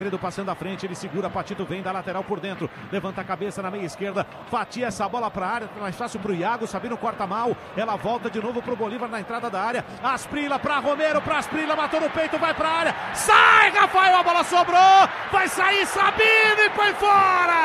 Passando à frente, ele segura, Patito vem da lateral por dentro, levanta a cabeça na meia esquerda, fatia essa bola para a área, mais fácil para o Iago, Sabino corta mal, ela volta de novo para o Bolívar na entrada da área, Asprila para Romero, para Asprila, matou no peito, vai para a área, sai Rafael, a bola sobrou, vai sair Sabino e põe fora!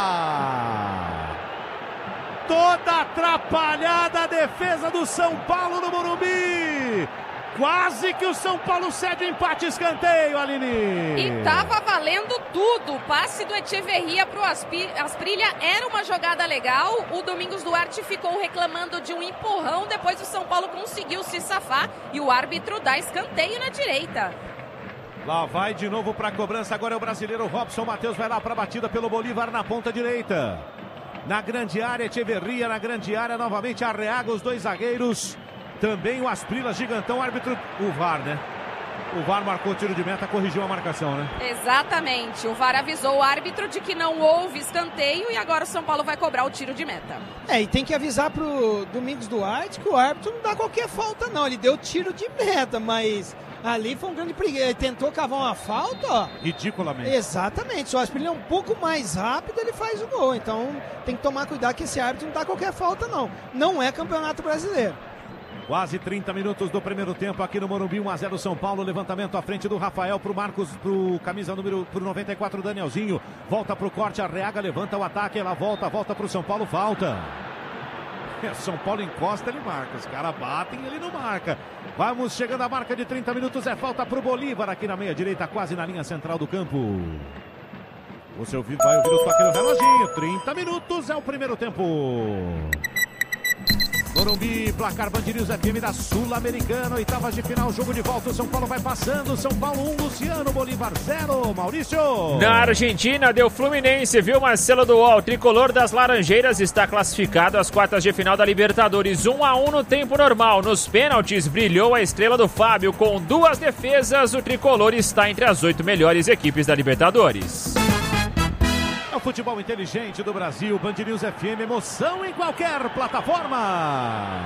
Toda atrapalhada a defesa do São Paulo no Morumbi! Quase que o São Paulo cede o empate, escanteio, Aline. E tava valendo tudo. O passe do Echeverria pro Asprilla era uma jogada legal. O Domingos Duarte ficou reclamando de um empurrão. Depois o São Paulo conseguiu se safar e o árbitro dá escanteio na direita. Lá vai de novo para a cobrança. Agora é o brasileiro Robson Matheus. Vai lá para a batida pelo Bolívar na ponta direita. Na grande área, Echeverria. Na grande área, novamente Arreaga, os dois zagueiros. Também o Asprilla, gigantão, árbitro, o VAR, né? O VAR marcou o tiro de meta, corrigiu a marcação, né? Exatamente, o VAR avisou o árbitro de que não houve escanteio e agora o São Paulo vai cobrar o tiro de meta. E tem que avisar pro Domingos Duarte que o árbitro não dá qualquer falta não, ele deu tiro de meta, mas ali foi um grande perigo, ele tentou cavar uma falta, ó. Ridiculamente. Exatamente, se o Asprilla é um pouco mais rápido, ele faz o gol, então tem que tomar cuidado que esse árbitro não dá qualquer falta não, não é Campeonato Brasileiro. Quase 30 minutos do primeiro tempo aqui no Morumbi, 1-0 São Paulo, levantamento à frente do Rafael pro Marcos, pro camisa número 94, Danielzinho, volta pro corte, Arreaga levanta o ataque, ela volta pro São Paulo, falta. São Paulo encosta, ele marca, os caras batem, ele não marca. Vamos chegando à marca de 30 minutos, é falta pro Bolívar aqui na meia direita, quase na linha central do campo. Você vai ouvir o toque no reloginho, 30 minutos é o primeiro tempo. Morumbi, placar Band News FM da Sul-Americana, oitavas de final, jogo de volta, o São Paulo vai passando, São Paulo 1, Luciano, Bolívar 0, Maurício. Na Argentina, deu Fluminense, viu Marcelo Dual, tricolor das Laranjeiras está classificado às quartas de final da Libertadores, 1-1 no tempo normal, nos pênaltis brilhou a estrela do Fábio, com 2 defesas, o tricolor está entre as 8 melhores equipes da Libertadores. O futebol inteligente do Brasil, Band News FM, emoção em qualquer plataforma.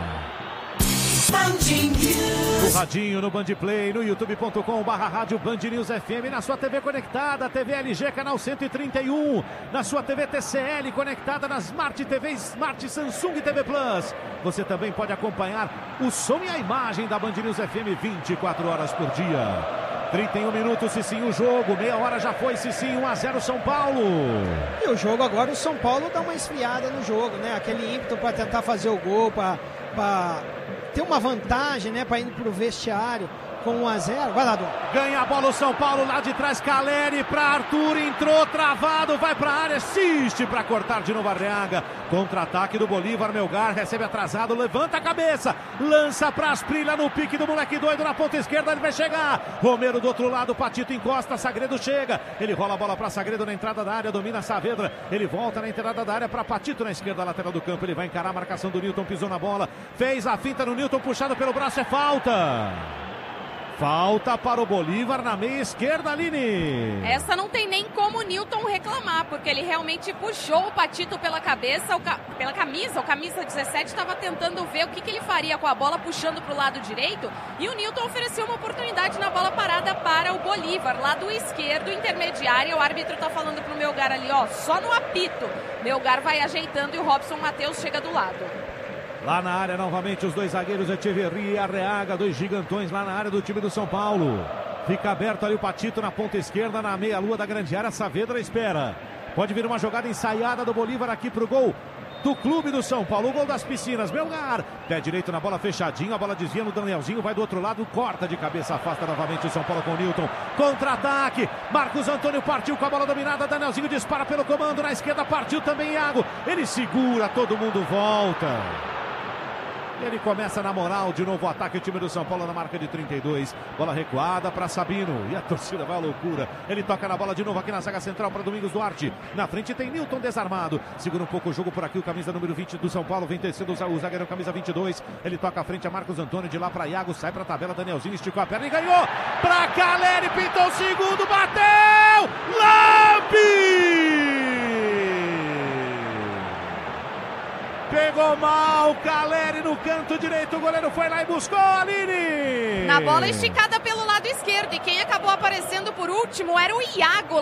No radinho, no Band Play, no youtube.com/rádio Band News FM, na sua TV conectada, TV LG, canal 131, na sua TV TCL conectada, na Smart TV, Smart Samsung TV Plus. Você também pode acompanhar o som e a imagem da Band News FM 24 horas por dia. 31 minutos, Cicinho, o jogo, meia hora já foi, Cicinho, 1-0 São Paulo. E o jogo agora, o São Paulo dá uma esfriada no jogo, né? Aquele ímpeto para tentar fazer o gol, para ter uma vantagem, né? Para ir pro vestiário com 1-0. Vai lá, Dom. Ganha a bola o São Paulo lá de trás, Caleri para Arthur, entrou travado, vai para a área, assiste para cortar de novo Arreaga. Contra-ataque do Bolívar, Melgar recebe atrasado, levanta a cabeça, lança para Asprilla no pique do moleque doido na ponta esquerda, ele vai chegar. Romero do outro lado, Patito encosta, Sagredo chega, ele rola a bola para Sagredo na entrada da área, domina Saavedra, ele volta na entrada da área para Patito na esquerda, lateral do campo, ele vai encarar a marcação do Nilton, pisou na bola, fez a finta no Nilton, puxado pelo braço, é falta. Falta para o Bolívar na meia esquerda, Aline. Essa não tem nem como o Nilton reclamar, porque ele realmente puxou o Patito pela cabeça, pela camisa. O camisa 17 estava tentando ver o que ele faria com a bola, puxando para o lado direito. E o Nilton ofereceu uma oportunidade na bola parada para o Bolívar, lado esquerdo, intermediária. O árbitro está falando para o Melgar ali, ó, só no apito. Melgar vai ajeitando e o Robson Matheus chega do lado. Lá na área novamente os dois zagueiros, Echeverria e Arreaga, dois gigantões lá na área do time do São Paulo. Fica aberto ali o Patito na ponta esquerda, na meia-lua da grande área, Saavedra espera. Pode vir uma jogada ensaiada do Bolívar aqui pro gol do clube do São Paulo, o gol das piscinas, Melgar. Pé direito na bola fechadinho, a bola desvia no Danielzinho, vai do outro lado, corta de cabeça, afasta novamente o São Paulo com o Nilton. Contra-ataque, Marcos Antônio partiu com a bola dominada, Danielzinho dispara pelo comando, na esquerda partiu também Iago. Ele segura, todo mundo volta. Ele começa na moral, de novo o ataque, o time do São Paulo na marca de 32. Bola recuada para Sabino. E a torcida vai à loucura. Ele toca na bola de novo aqui na zaga central para Domingos Duarte. Na frente tem Nilton desarmado. Segura um pouco o jogo por aqui. O camisa número 20 do São Paulo vem descendo o zagueiro camisa 22. Ele toca à frente a Marcos Antônio. De lá para Iago. Sai para a tabela. Danielzinho esticou a perna e ganhou. Para Caleri. Pintou o segundo. Bateu. Lampi! Pegou mal, Caleri no canto direito, o goleiro foi lá e buscou, Aline! Na bola esticada pelo lado esquerda. E quem acabou aparecendo por último era o Iago,